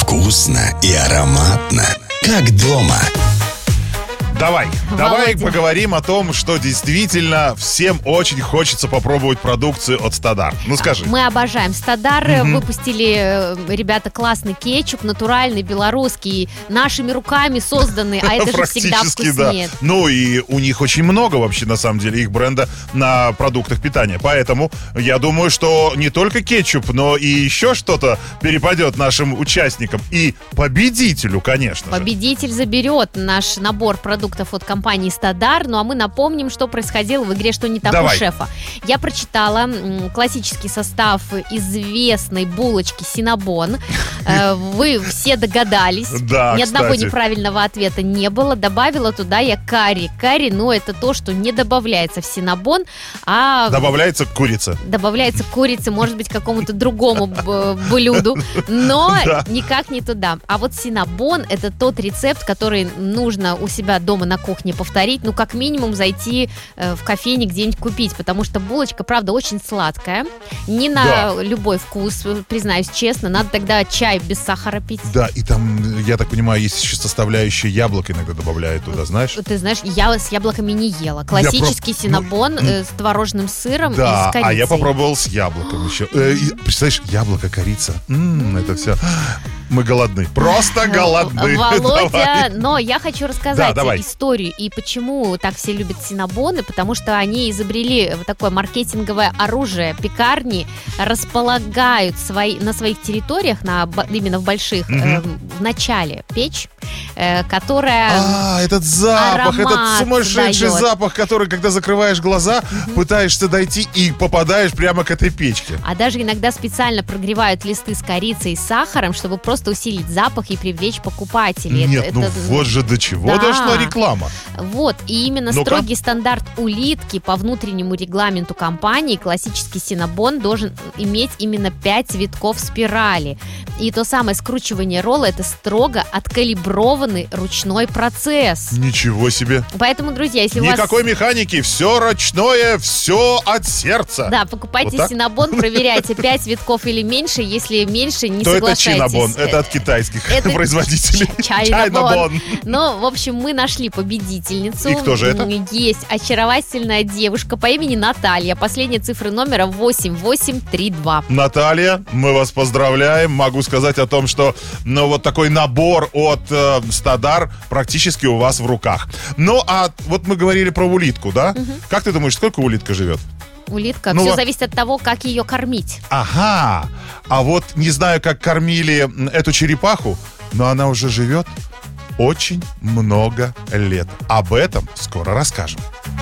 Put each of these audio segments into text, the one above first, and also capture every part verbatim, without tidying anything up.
Вкусно и ароматно, как дома. Давай, давай Володя. поговорим о том, что действительно всем очень хочется попробовать продукцию от Стадар. Ну скажи. Мы обожаем Стадар. Угу. Выпустили, э, ребята, классный кетчуп, натуральный, белорусский, нашими руками созданный, а это же всегда вкуснее. Да. Ну и у них очень много вообще, на самом деле, их бренда на продуктах питания. Поэтому я думаю, что не только кетчуп, но и еще что-то перепадет нашим участникам. И победителю, конечно же. Победитель заберет наш набор продуктов от компании Стадар. Ну а мы напомним, что происходило в игре «Что не так Давай. у шефа». Я прочитала м, классический состав известной булочки Синнабон. Э, Вы все догадались. Да, Ни одного кстати. неправильного ответа не было. Добавила туда я карри. Карри, ну это то, что не добавляется в Синнабон, а Добавляется курица. добавляется к курице, может быть, к какому-то другому б- блюду, но Да. никак не туда. А вот Синнабон – это тот рецепт, который нужно у себя дома на кухне повторить, ну, как минимум зайти э, в кофейне где-нибудь купить, потому что булочка, правда, очень сладкая, не на Да. любой вкус, признаюсь честно, надо тогда чай без сахара пить. Да, и там, я так понимаю, есть еще составляющая яблоко иногда добавляют туда, знаешь? Ты знаешь, я с яблоками не ела. Классический про- Синнабон ну, э, с творожным сыром и Да, с корицей. а я попробовал с яблоком еще. Э, и, представляешь, яблоко, корица. М, это все. Мы голодны. Просто голодны. Володя, Давай. но я хочу Да, рассказать давай. историю и почему так все любят Синнабоны, потому что они изобрели вот такое маркетинговое оружие. Пекарни располагают свои, на своих территориях, на, б- именно в больших, Мгм. э, в начале печь, э, которая... А, этот запах, этот аромат сумасшедший дает. запах, который, когда закрываешь глаза, пытаешься дойти и попадаешь прямо к этой печке. А даже иногда специально прогревают листы с корицей и сахаром, чтобы просто усилить запах и привлечь покупателей. Нет, Это- ну это- вот же до чего Да. дошла реклама. Вот, и именно Ну-ка. строгий стандарт улитки по внутреннему регламенту компании, классический Синнабон должен иметь именно пять витков спирали. И то самое скручивание ролла – это строго откалиброванный ручной процесс. Ничего себе. Поэтому, друзья, если Никакой у вас... механики, все ручное, все от сердца. Да, покупайте Вот так? Синнабон, проверяйте, пять витков или меньше. Если меньше, не То это соглашайтесь. Чинабон, это от китайских Это производителей. Чайнабон. Ну, в общем, мы нашли победительницу. И кто же это? М, Есть очаровательная девушка по имени Наталья. Последние цифры номера восемь восемь три два. Наталья, мы вас поздравляем. Могу сказать о том, что ну, вот такой набор от э, Стадар практически у вас в руках. Ну, а вот мы говорили про улитку, да? Как ты думаешь, сколько улитка живет? Улитка. Ну, Все а- зависит от того, как ее кормить. Ага. А вот не знаю, как кормили м, эту черепаху, но она уже живет очень много лет. Об этом скоро расскажем.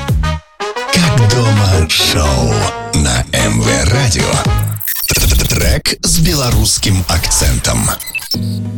Как дома шоу на эм вэ Радио. Трек с белорусским акцентом.